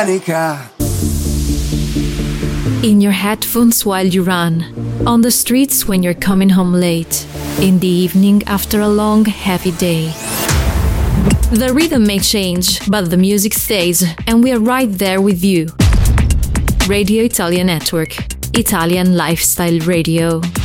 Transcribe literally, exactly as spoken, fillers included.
In your headphones while you run, on the streets when you're coming home late, in the evening after a long, heavy day. The rhythm may change, but the music stays, and we are right there with you. Radio Italia Network, Italian Lifestyle Radio.